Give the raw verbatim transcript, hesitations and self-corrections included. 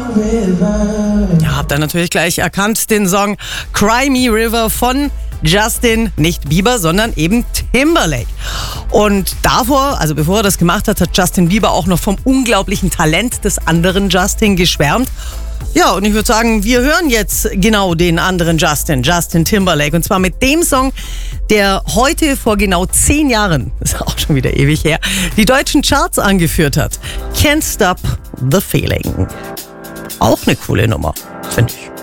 Ja, habt ihr natürlich gleich erkannt, den Song Cry Me River von Justin, nicht Bieber, sondern eben Timberlake. Und davor, also bevor er das gemacht hat, hat Justin Bieber auch noch vom unglaublichen Talent des anderen Justin geschwärmt. Ja, und ich würde sagen, wir hören jetzt genau den anderen Justin, Justin Timberlake. Und zwar mit dem Song, der heute vor genau zehn Jahren, das ist auch schon wieder ewig her, die deutschen Charts angeführt hat. Can't Stop the Feeling. Auch eine coole Nummer, finde ich.